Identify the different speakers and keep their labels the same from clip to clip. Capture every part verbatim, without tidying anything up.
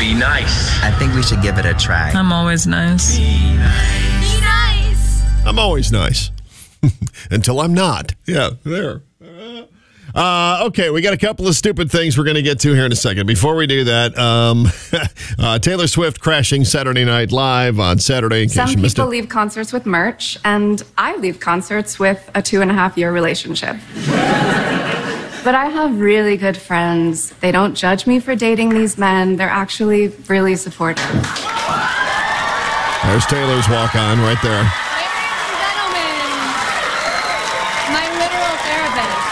Speaker 1: Be nice.
Speaker 2: I think we should give it a try.
Speaker 3: I'm always nice.
Speaker 1: Be nice.
Speaker 4: Be nice.
Speaker 5: I'm always nice. Until I'm not. Yeah, there. Uh, okay, we got a couple of stupid things we're going to get to here in a second. Before we do that, um, uh, Taylor Swift crashing Saturday Night Live on Saturday. In
Speaker 6: Some
Speaker 5: case you missed
Speaker 6: people
Speaker 5: it.
Speaker 6: leave concerts with merch, and I leave concerts with a two and a half year relationship. But I have really good friends. They don't judge me for dating these men. They're actually really supportive.
Speaker 5: There's Taylor's walk on right there.
Speaker 4: Ladies and gentlemen, my literal therapist.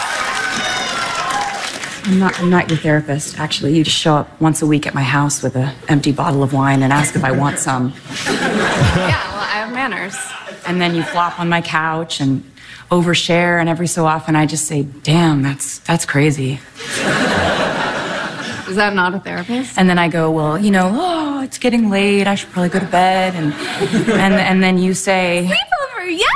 Speaker 6: I'm not, I'm not your therapist, actually. You just show up once a week at my house with an empty bottle of wine and ask if I want some. Yeah, well, I have manners. And then you flop on my couch and overshare, and every so often I just say, damn, that's that's crazy. Is that not a therapist? And then I go, well, you know, oh, it's getting late. I should probably go to bed. And and, and then you say, sleepover, yay!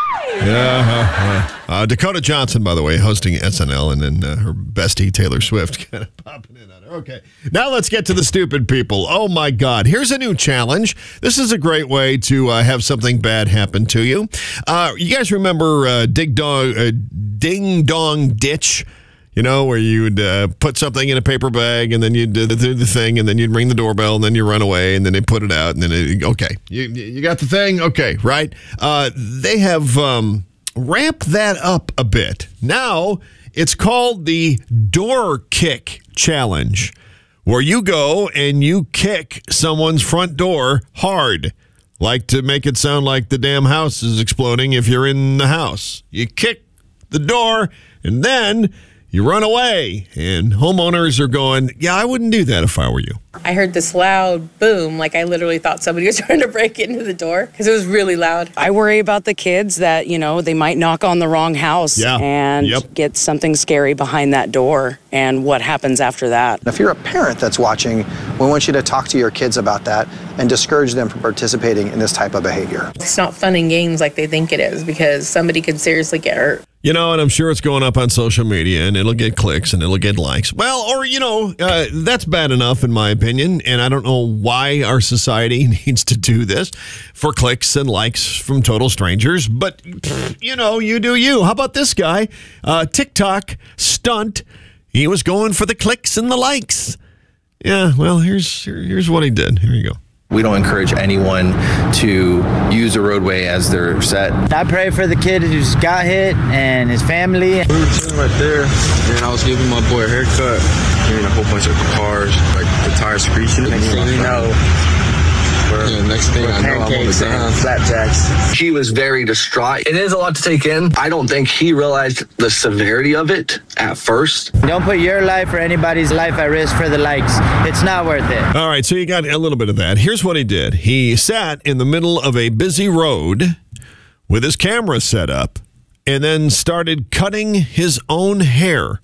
Speaker 5: Yeah. Uh, uh, Dakota Johnson, by the way, hosting S N L, and then uh, her bestie, Taylor Swift, kind of popping in on her. Okay. Now let's get to the stupid people. Oh, my God. Here's a new challenge. This is a great way to uh, have something bad happen to you. Uh, you guys remember uh, Dig Dong, uh, Ding Dong Ditch? You know, where you'd uh, put something in a paper bag, and then you'd do the, the thing, and then you'd ring the doorbell, and then you run away, and then they put it out, and then, it, okay, you you got the thing? Okay, right? Uh, they have um, ramped that up a bit. Now, it's called the Door Kick Challenge, where you go and you kick someone's front door hard, like to make it sound like the damn house is exploding if you're in the house. You kick the door, and then you run away, and homeowners are going, yeah, I wouldn't do that if I were you.
Speaker 7: I heard this loud boom, like I literally thought somebody was trying to break into the door because it was really loud.
Speaker 8: I worry about the kids that, you know, they might knock on the wrong house
Speaker 5: Yeah.
Speaker 8: and
Speaker 5: Yep.
Speaker 8: get something scary behind that door, and what happens after that.
Speaker 9: If you're a parent that's watching, we want you to talk to your kids about that and discourage them from participating in this type of behavior.
Speaker 7: It's not fun and games like they think it is because somebody could seriously get hurt.
Speaker 5: You know, and I'm sure it's going up on social media, and it'll get clicks, and it'll get likes. Well, or, you know, uh, that's bad enough, in my opinion, and I don't know why our society needs to do this for clicks and likes from total strangers, but, pfft, you know, you do you. How about this guy? Uh, TikTok stunt. He was going for the clicks and the likes. Yeah, well, here's here, here's what he did. Here you go.
Speaker 10: We don't encourage anyone to use a roadway as their set.
Speaker 11: I pray for the kid who's got hit and his family.
Speaker 12: We were sitting right there, and I was giving my boy a haircut, hearing a whole bunch of cars, like the tires screeching.
Speaker 11: Next thing you know,
Speaker 12: yeah, next thing I know, I'm on the ground.
Speaker 11: Flapjacks.
Speaker 1: He was very distraught. It is a lot to take in. I don't think he realized the severity of it at first.
Speaker 11: Don't put your life or anybody's life at risk for the likes. It's not worth it.
Speaker 5: All right, so you got a little bit of that. Here's what he did. He sat in the middle of a busy road with his camera set up and then started cutting his own hair.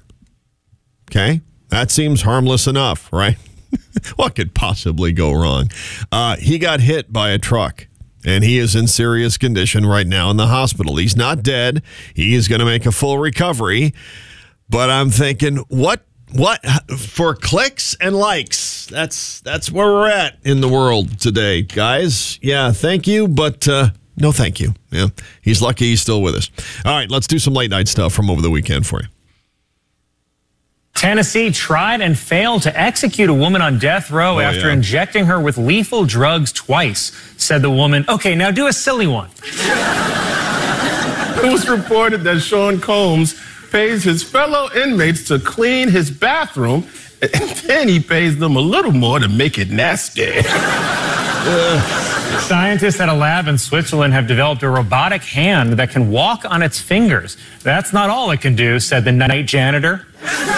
Speaker 5: Okay? That seems harmless enough, right? What could possibly go wrong? Uh, he got hit by a truck, and he is in serious condition right now in the hospital. He's not dead. He is going to make a full recovery. But I'm thinking, what? What? For clicks and likes. That's that's where we're at in the world today, guys. Yeah, thank you, but uh, no thank you. Yeah, he's lucky he's still with us. All right, let's do some late night stuff from over the weekend for you.
Speaker 13: Tennessee tried and failed to execute a woman on death row
Speaker 5: oh,
Speaker 13: after
Speaker 5: yeah.
Speaker 13: injecting her with lethal drugs twice, said the woman. Okay, now do a silly one.
Speaker 14: It was reported that Sean Combs pays his fellow inmates to clean his bathroom, and then he pays them a little more to make it nasty.
Speaker 13: Scientists at a lab in Switzerland have developed a robotic hand that can walk on its fingers. That's not all it can do, said the night janitor.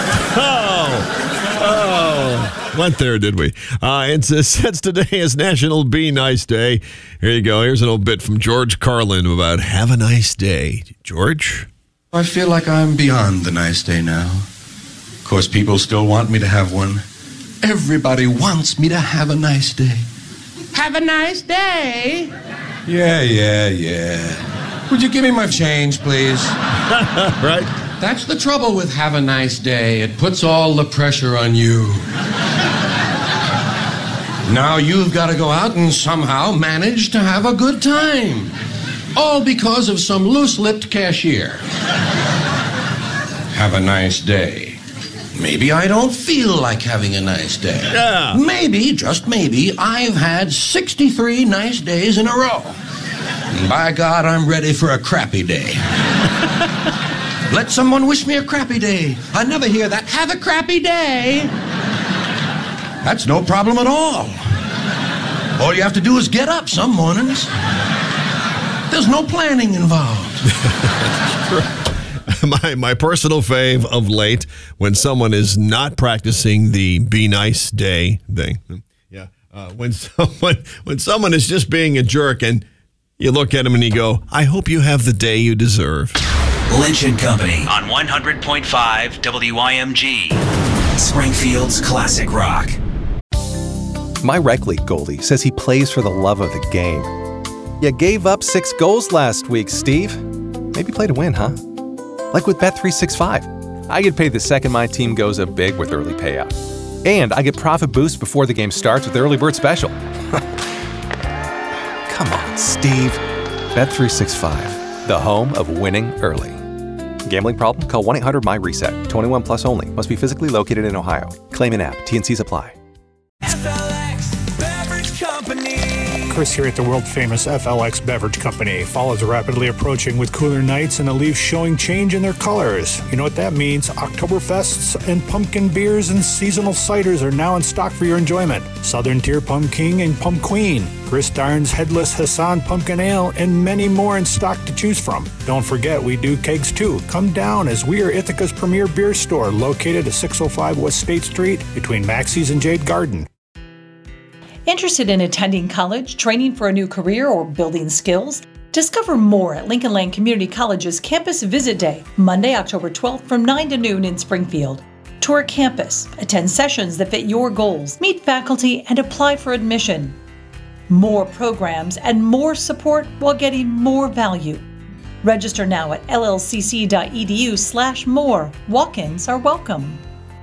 Speaker 5: Oh, oh, went there, did we? Uh, it's, uh, since today is National Be Nice Day, here you go. Here's an old bit from George Carlin about have a nice day. George?
Speaker 15: I feel like I'm beyond the nice day now. Of course, people still want me to have one. Everybody wants me to have a nice day.
Speaker 16: Have a nice day.
Speaker 15: Yeah, yeah, yeah. Would you give me my change, please?
Speaker 5: Right?
Speaker 16: That's the trouble with have a nice day. It puts all the pressure on you. Now you've got to go out and somehow manage to have a good time. All because of some loose-lipped cashier. Have a nice day. Maybe I don't feel like having a nice day.
Speaker 5: Yeah.
Speaker 16: Maybe, just maybe, I've had sixty-three nice days in a row. And by God, I'm ready for a crappy day. Let someone wish me a crappy day. I never hear that. Have a crappy day. That's no problem at all. All you have to do is get up some mornings. There's no planning involved.
Speaker 5: my my personal fave of late, when someone is not practicing the be nice day thing. Yeah. Uh, when someone when someone is just being a jerk and you look at him and you go, I hope you have the day you deserve.
Speaker 2: Lynch and Company on one hundred point five W I M G. Springfield's classic rock.
Speaker 3: My rec league goalie says he plays for the love of the game. You gave up six goals last week, Steve. Maybe play to win, huh? Like with Bet three sixty-five. I get paid the second my team goes up big with early payout. And I get profit boost before the game starts with the early bird special. Come on, Steve. Bet three sixty-five, the home of winning early. Gambling problem? Call one eight hundred M Y reset. twenty-one plus only. Must be physically located in Ohio. Claim in app. T and Cs apply.
Speaker 17: Chris here at the world-famous F L X Beverage Company. Fall is rapidly approaching with cooler nights and the leaves showing change in their colors. You know what that means? Oktoberfests and pumpkin beers and seasonal ciders are now in stock for your enjoyment. Southern Tier Pump King and Pump Queen, Chris Darn's Headless Hassan Pumpkin Ale, and many more in stock to choose from. Don't forget, we do kegs too. Come down as we are Ithaca's premier beer store located at six oh five West State Street between Maxie's and Jade Garden.
Speaker 18: Interested in attending college, training for a new career, or building skills? Discover more at Lincoln Land Community College's Campus Visit Day, Monday, October twelfth from nine to noon in Springfield. Tour campus, attend sessions that fit your goals, meet faculty, and apply for admission. More programs and more support while getting more value. Register now at L L C C dot E D U slash more. Walk-ins are welcome.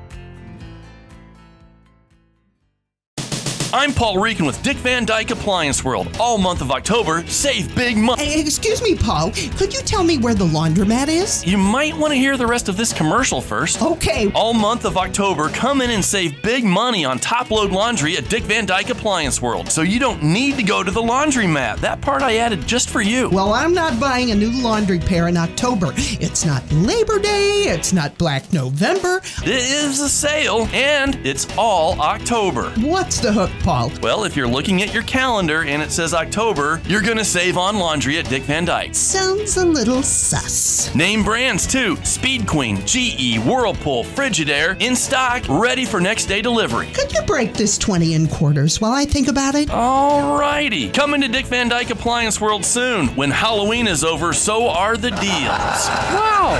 Speaker 19: I'm Paul Reekin with Dick Van Dyke Appliance World. All month of October, save big money.
Speaker 20: Hey, excuse me, Paul. Could you tell me where the laundromat is?
Speaker 19: You might want to hear the rest of this commercial first.
Speaker 20: Okay.
Speaker 19: All month of October, come in and save big money on top-load laundry at Dick Van Dyke Appliance World. So you don't need to go to the laundromat. That part I added just for you.
Speaker 20: Well, I'm not buying a new laundry pair in October. It's not Labor Day. It's not Black November.
Speaker 19: It is a sale, and it's all October.
Speaker 20: What's the hook, Paul?
Speaker 19: Well, if you're looking at your calendar and it says October, you're going to save on laundry at Dick Van Dyke.
Speaker 20: Sounds a little sus.
Speaker 19: Name brands too. Speed Queen, G E, Whirlpool, Frigidaire, in stock, ready for next day delivery.
Speaker 20: Could you break this twenty in quarters while I think about it?
Speaker 19: Alrighty. Coming to Dick Van Dyke Appliance World soon. When Halloween is over, so are the deals. Wow.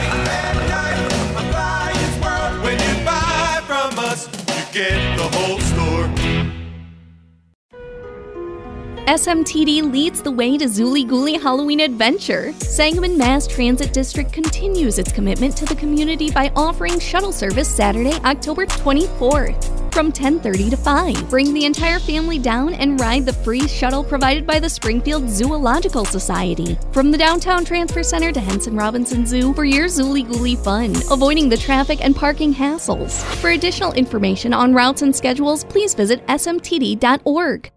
Speaker 21: When you buy from us, you get the whole store.
Speaker 4: S M T D leads the way to Zooly Gooly Halloween Adventure. Sangamon Mass Transit District continues its commitment to the community by offering shuttle service Saturday, October twenty-fourth from ten thirty to five. Bring the entire family down and ride the free shuttle provided by the Springfield Zoological Society. From the Downtown Transfer Center to Henson Robinson Zoo for your Zooly Gooly fun, avoiding the traffic and parking hassles. For additional information on routes and schedules, please visit S M T D dot org.